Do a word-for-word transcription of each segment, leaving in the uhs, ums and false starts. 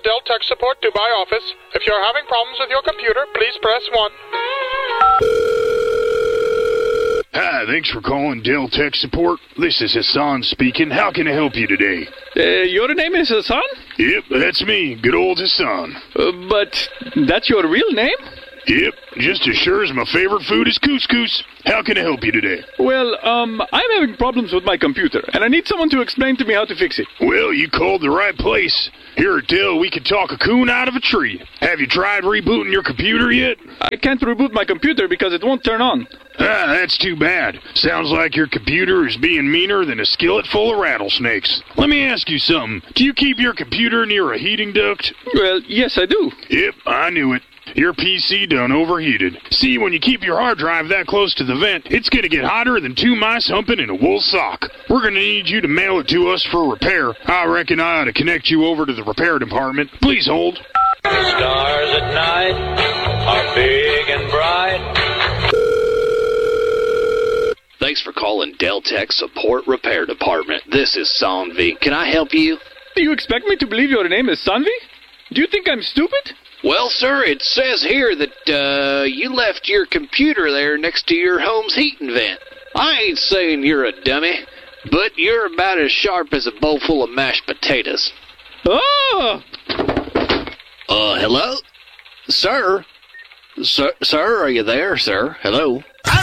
Dell Tech Support Dubai office. If you're having problems with your computer, please press one. Hi, thanks for calling Dell Tech Support. This is Hassan speaking. How can I help you today? Uh, your name is Hassan? Yep, that's me. Good old Hassan. Uh, but that's your real name? Yep, just as sure as my favorite food is couscous. How can I help you today? Well, um, I'm having problems with my computer, and I need someone to explain to me how to fix it. Well, you called the right place. Here at Dell, we can talk a coon out of a tree. Have you tried rebooting your computer yet? I can't reboot my computer because it won't turn on. Ah, that's too bad. Sounds like your computer is being meaner than a skillet full of rattlesnakes. Let me ask you something. Do you keep your computer near a heating duct? Well, yes, I do. Yep, I knew it. Your P C done overheated. See, when you keep your hard drive that close to the vent, it's going to get hotter than two mice humping in a wool sock. We're going to need you to mail it to us for repair. I reckon I ought to connect you over to the repair department. Please hold. The stars at night are big and bright. Thanks for calling Dell Tech Support Repair Department. This is Sanvi. Can I help you? Do you expect me to believe your name is Sanvi? Do you think I'm stupid? Well, sir, it says here that uh, you left your computer there next to your home's heating vent. I ain't saying you're a dummy, but you're about as sharp as a bowl full of mashed potatoes. Oh! Uh, hello? Sir? Sir, sir, are you there, sir? Hello?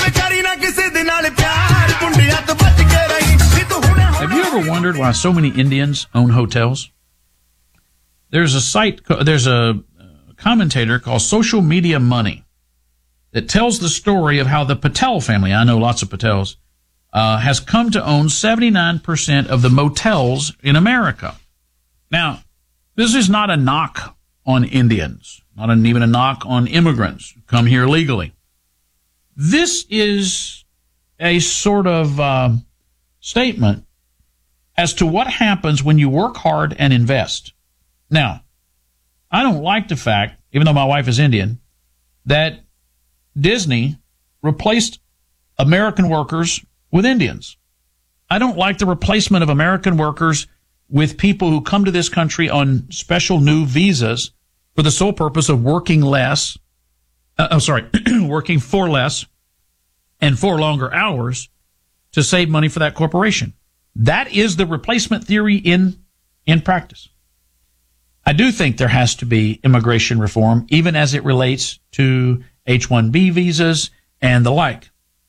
Have you ever wondered why so many Indians own hotels? There's a site, there's a commentator called Social Media Money that tells the story of how the Patel family, I know lots of Patels, uh, has come to own seventy-nine percent of the motels in America. Now, this is not a knock on Indians, not an, even a knock on immigrants who come here legally. This is a sort of uh, statement as to what happens when you work hard and invest. Now, I don't like the fact, even though my wife is Indian, that Disney replaced American workers with Indians. I don't like the replacement of American workers with people who come to this country on special new visas for the sole purpose of working less, uh, I'm sorry, working for less and for longer hours to save money for that corporation. That is the replacement theory in, in practice. I do think there has to be immigration reform, even as it relates to H one B visas and the like.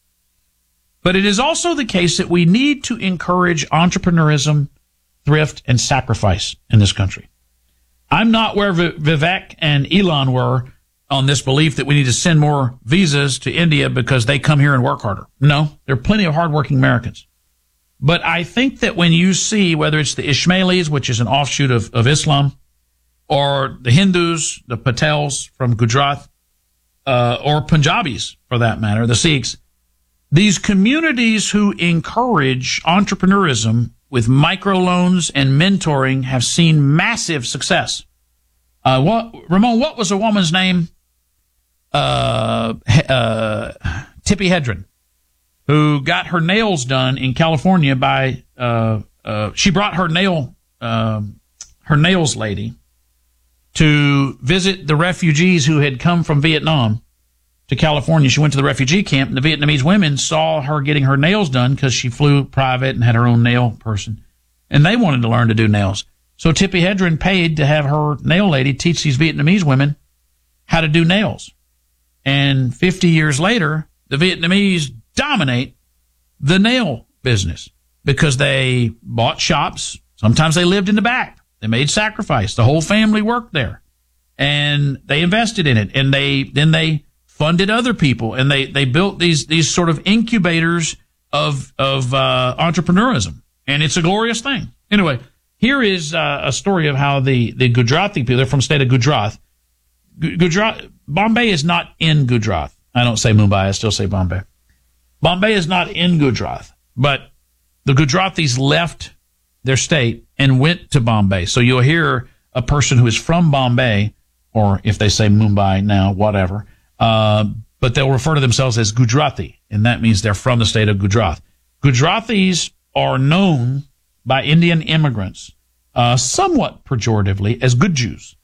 But it is also the case that we need to encourage entrepreneurism, thrift, and sacrifice in this country. I'm not where Vivek and Elon were on this belief that we need to send more visas to India because they come here and work harder. No, there are plenty of hardworking Americans. But I think that when you see, whether it's the Ismailis, which is an offshoot of, of Islam, or the Hindus, the Patels from Gujarat, uh, or Punjabis, for that matter, the Sikhs, these communities who encourage entrepreneurism with microloans and mentoring have seen massive success. Uh, what, Ramon, what was the woman's name? Uh, uh, Tippi Hedren, who got her nails done in California by, uh, uh, she brought her nail, uh, her nails lady to visit the refugees who had come from Vietnam to California. She went to the refugee camp, and the Vietnamese women saw her getting her nails done because she flew private and had her own nail person, and they wanted to learn to do nails. So Tippi Hedren paid to have her nail lady teach these Vietnamese women how to do nails. And fifty years later, the Vietnamese dominate the nail business because they bought shops. Sometimes they lived in the back. They made sacrifice. The whole family worked there, and they invested in it, and they then they funded other people, and they they built these these sort of incubators of of uh, entrepreneurism, and it's a glorious thing. Anyway, here is uh, a story of how the the Gujarati people, they're from the state of Gujarat. Gujarat, Bombay is not in Gujarat. I don't say Mumbai. I still say Bombay. Bombay is not in Gujarat, but the Gujaratis left their state and went to Bombay. So you'll hear a person who is from Bombay, or if they say Mumbai now, whatever, uh, but they'll refer to themselves as Gujarati, and that means they're from the state of Gujarat. Gujaratis are known by Indian immigrants uh, somewhat pejoratively as good Jews.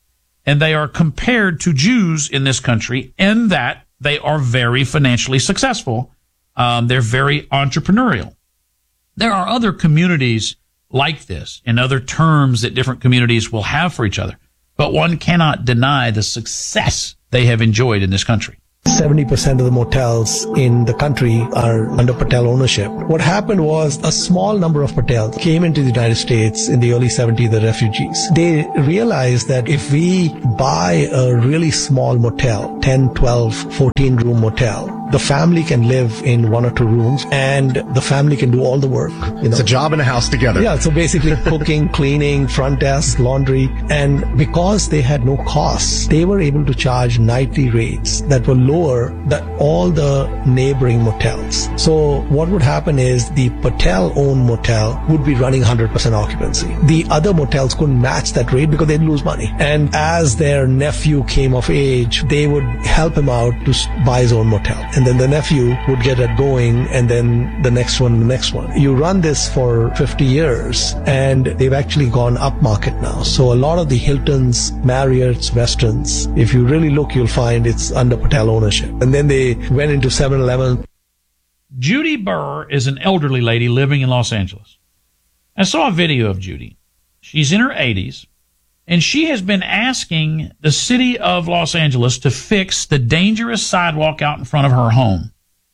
and they are compared to Jews in this country in that they are very financially successful. Um, they're very entrepreneurial. There are other communities like this and other terms that different communities will have for each other, but one cannot deny the success they have enjoyed in this country. seventy percent of the motels in the country are under Patel ownership. What happened was a small number of Patels came into the United States in the early seventies, the refugees. They realized that if we buy a really small motel, ten, twelve, fourteen room motel, the family can live in one or two rooms and the family can do all the work. You know? It's a job and a house together. Yeah, so basically cooking, cleaning, front desk, laundry. And because they had no costs, they were able to charge nightly rates that were lower than all the neighboring motels. So what would happen is the Patel-owned motel would be running one hundred percent occupancy. The other motels couldn't match that rate because they'd lose money. And as their nephew came of age, they would help him out to buy his own motel. And then the nephew would get it going, and then the next one, the next one. You run this for fifty years, and they've actually gone upmarket now. So a lot of the Hiltons, Marriotts, Westons, if you really look, you'll find it's under Patel ownership. And then they went into seven eleven. Judy Burr is an elderly lady living in Los Angeles. I saw a video of Judy. She's in her eighties. And she has been asking the city of Los Angeles to fix the dangerous sidewalk out in front of her home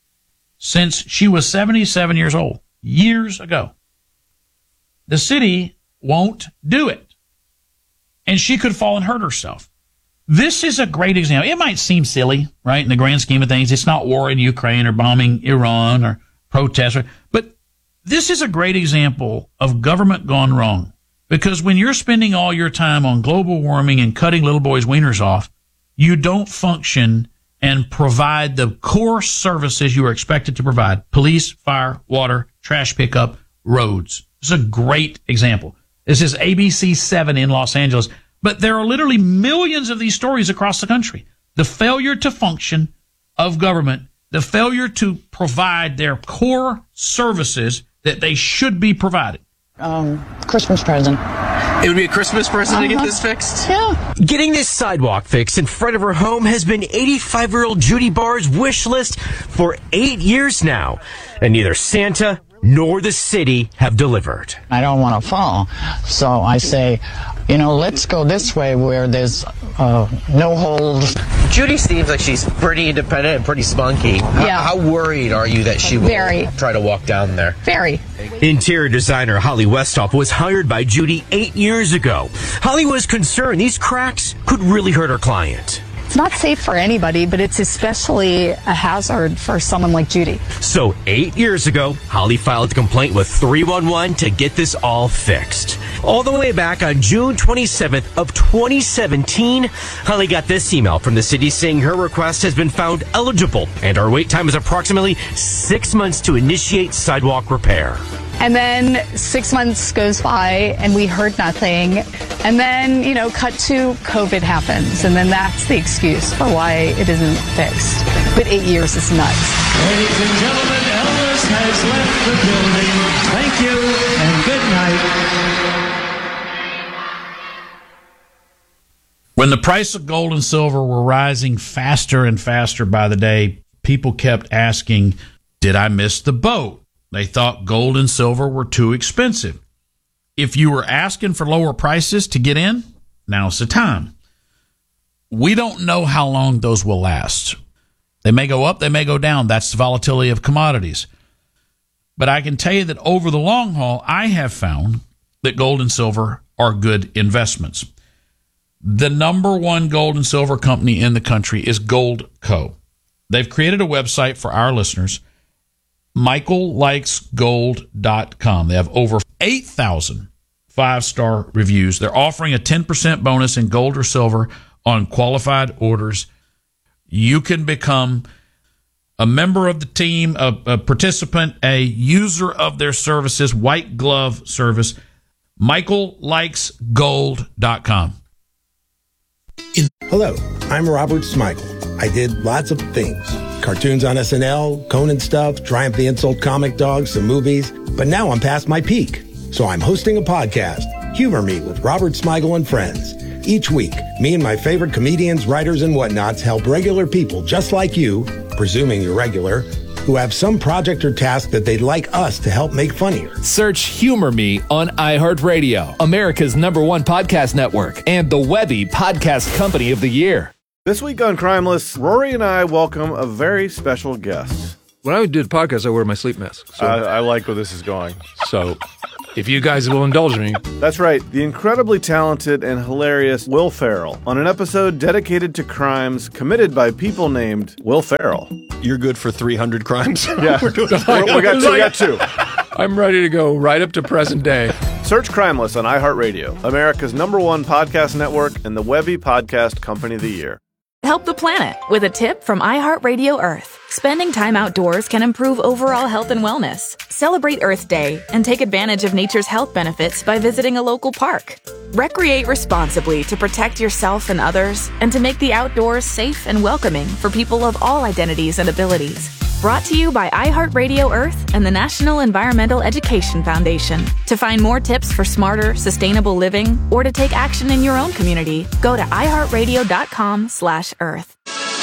since she was seventy-seven years old, years ago. The city won't do it. And she could fall and hurt herself. This is a great example. It might seem silly, right, in the grand scheme of things. It's not war in Ukraine or bombing Iran or protests. But this is a great example of government gone wrong. Because when you're spending all your time on global warming and cutting little boys' wieners off, you don't function and provide the core services you are expected to provide. Police, fire, water, trash pickup, roads. This is a great example. This is A B C seven in Los Angeles. But there are literally millions of these stories across the country. The failure to function of government, the failure to provide their core services that they should be providing. Um, Christmas present. It would be a Christmas present uh-huh. to get this fixed? Yeah. Getting this sidewalk fixed in front of her home has been eighty-five-year-old Judy Barr's wish list for eight years now. And neither Santa nor the city have delivered. I don't want to fall. So I say, you know, let's go this way where there's uh, no holes. Judy seems like she's pretty independent and pretty spunky. Yeah. How, how worried are you that she will Very. try to walk down there? Very. Interior designer Holly Westhoff was hired by Judy eight years ago. Holly was concerned these cracks could really hurt her client. It's not safe for anybody, but it's especially a hazard for someone like Judy. So eight years ago, Holly filed a complaint with three one one to get this all fixed. All the way back on June twenty-seventh of twenty seventeen, Holly got this email from the city saying her request has been found eligible and our wait time is approximately six months to initiate sidewalk repair. And then six months goes by and we heard nothing. And then, you know, cut to COVID happens. And then that's the excuse for why it isn't fixed. But eight years is nuts. Ladies and gentlemen, Elvis has left the building. Thank you and good night. When the price of gold and silver were rising faster and faster by the day, people kept asking, did I miss the boat? They thought gold and silver were too expensive. If you were asking for lower prices to get in, now's the time. We don't know how long those will last. They may go up, they may go down. That's the volatility of commodities. But I can tell you that over the long haul, I have found that gold and silver are good investments. The number one gold and silver company in the country is Gold Co. They've created a website for our listeners, Michael Likes Gold dot com. They have over eight thousand five-star reviews. They're offering a ten percent bonus in gold or silver on qualified orders. You can become a member of the team, a, a participant, a user of their services, white glove service, Michael Likes Gold dot com. Hello, I'm Robert Smigel. I did lots of things. Cartoons on S N L, Conan stuff, Triumph the Insult comic dogs, some movies. But now I'm past my peak. So I'm hosting a podcast, Humor Me with Robert Smigel and Friends. Each week, me and my favorite comedians, writers, and whatnots help regular people just like you, presuming you're regular, who have some project or task that they'd like us to help make funnier. Search Humor Me on iHeartRadio, America's number one podcast network, and the Webby Podcast Company of the Year. This week on Crimeless, Rory and I welcome a very special guest. When I do the podcast, I wear my sleep mask. So. I, I like where this is going. So, if you guys will indulge me. That's right, the incredibly talented and hilarious Will Ferrell on an episode dedicated to crimes committed by people named Will Ferrell. You're good for three hundred crimes? Yeah, we're doing we got two. We got two. I'm ready to go right up to present day. Search Crimeless on iHeartRadio, America's number one podcast network and the Webby Podcast Company of the Year. Help the planet with a tip from iHeartRadio Earth. Spending time outdoors can improve overall health and wellness. Celebrate Earth Day and take advantage of nature's health benefits by visiting a local park. Recreate responsibly to protect yourself and others, and to make the outdoors safe and welcoming for people of all identities and abilities. Brought to you by iHeartRadio Earth and the National Environmental Education Foundation. To find more tips for smarter, sustainable living, or to take action in your own community, go to iHeartRadio.com slash Earth.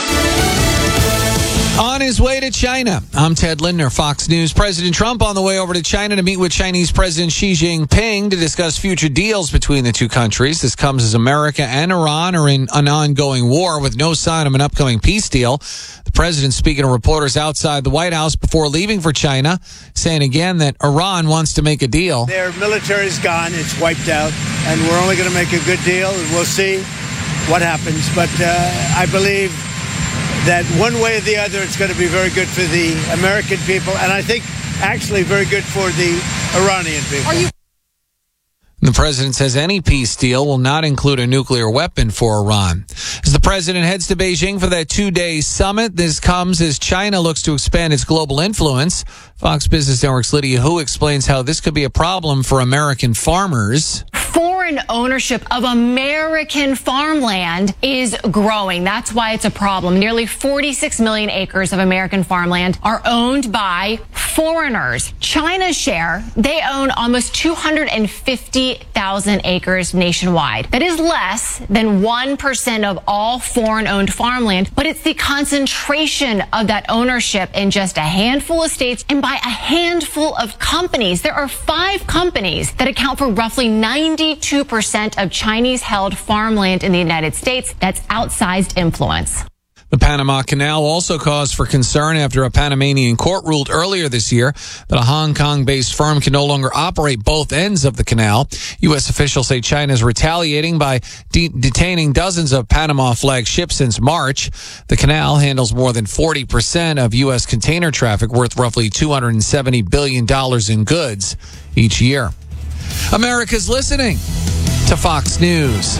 On his way to China, I'm Ted Lindner, Fox News. President Trump on the way over to China to meet with Chinese President Xi Jinping to discuss future deals between the two countries. This comes as America and Iran are in an ongoing war with no sign of an upcoming peace deal. The president speaking to reporters outside the White House before leaving for China, saying again that Iran wants to make a deal. Their military's gone, it's wiped out, and we're only going to make a good deal, and we'll see what happens. But uh, I believe that one way or the other, it's going to be very good for the American people, and I think actually very good for the Iranian people. Are you- The president says any peace deal will not include a nuclear weapon for Iran. As the president heads to Beijing for that two-day summit, this comes as China looks to expand its global influence. Fox Business Network's Lydia Hu explains how this could be a problem for American farmers. Foreign ownership of American farmland is growing. That's why it's a problem. Nearly forty-six million acres of American farmland are owned by foreigners. China's share, they own almost two hundred fifty thousand acres nationwide. That is less than one percent of all foreign-owned farmland, but it's the concentration of that ownership in just a handful of states and by a handful of companies. There are five companies that account for roughly ninety-two percent of Chinese-held farmland in the United States. That's outsized influence. The Panama Canal also caused for concern after a Panamanian court ruled earlier this year that a Hong Kong-based firm can no longer operate both ends of the canal. U S officials say China is retaliating by de- detaining dozens of Panama flag ships since March. The canal handles more than forty percent of U S container traffic, worth roughly two hundred seventy billion dollars in goods each year. America's listening to Fox News.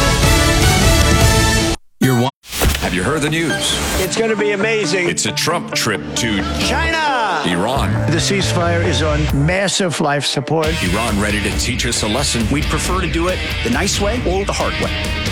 You're one. Have you heard the news? It's going to be amazing. It's a Trump trip to China. Iran. The ceasefire is on massive life support. Iran ready to teach us a lesson. We'd prefer to do it the nice way or the hard way.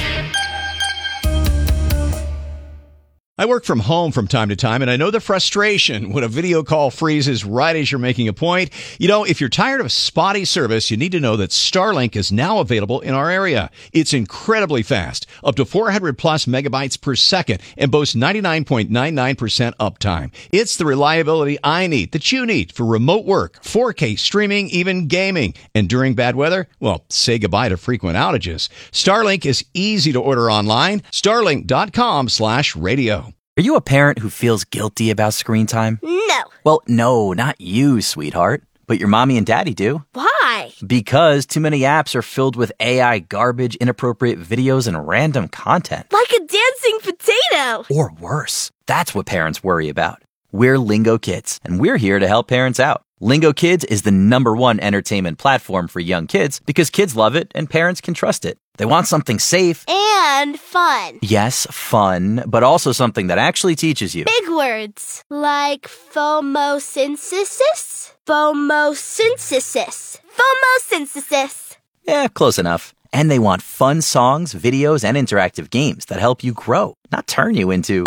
I work from home from time to time, and I know the frustration when a video call freezes right as you're making a point. You know, if you're tired of spotty service, you need to know that Starlink is now available in our area. It's incredibly fast, up to four hundred plus megabytes per second, and boasts ninety-nine point nine nine percent uptime. It's the reliability I need, that you need, for remote work, four K streaming, even gaming. And during bad weather, well, say goodbye to frequent outages. Starlink is easy to order online. Starlink.com slash radio. Are you a parent who feels guilty about screen time? No. Well, no, not you, sweetheart. But your mommy and daddy do. Why? Because too many apps are filled with A I garbage, inappropriate videos, and random content. Like a dancing potato. Or worse. That's what parents worry about. We're Lingo Kids, and we're here to help parents out. Lingo Kids is the number one entertainment platform for young kids because kids love it and parents can trust it. They want something safe. And fun. Yes, fun, but also something that actually teaches you. Big words. Like phomosynthesis? Phomosynthesis. Phomosynthesis. Yeah, close enough. And they want fun songs, videos, and interactive games that help you grow, not turn you into a zombie.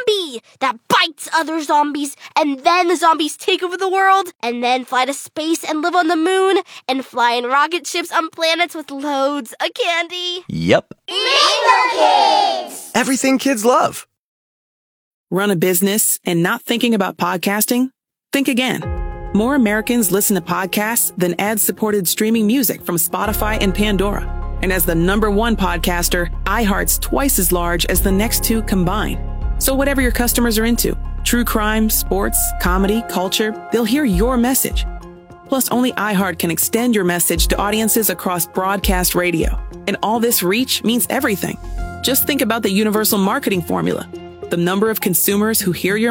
zombie that bites other zombies, and then the zombies take over the world, and then fly to space and live on the moon, and fly in rocket ships on planets with loads of candy. Yep. Lingo Kids! Everything kids love. Run a business and not thinking about podcasting? Think again. More Americans listen to podcasts than ad-supported streaming music from Spotify and Pandora. And as the number one podcaster, iHeart's twice as large as the next two combined. So whatever your customers are into, true crime, sports, comedy, culture, they'll hear your message. Plus, only iHeart can extend your message to audiences across broadcast radio. And all this reach means everything. Just think about the universal marketing formula. The number of consumers who hear your